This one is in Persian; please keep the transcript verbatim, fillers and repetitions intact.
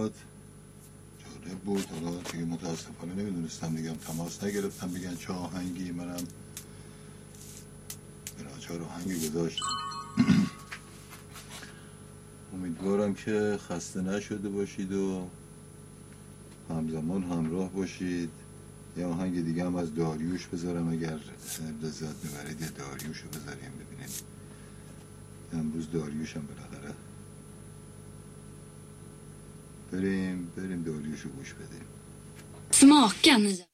داد. جالب بود. حالا دیگه متاسفانه نمیدونستم دیگه، تماس نگرفتم بگن چه آهنگی. منم براچار آهنگی گذاشتم. امیدوارم که خسته نشده باشید و همزمان همراه باشید. یه آهنگ دیگه هم از داریوش بذارم اگر لذت میبرید. یه داریوش رو بذاریم ببینیم. امروز داریوش هم بالاخره بریم بریم داریوش رو گوش بدیم. Smaka nya.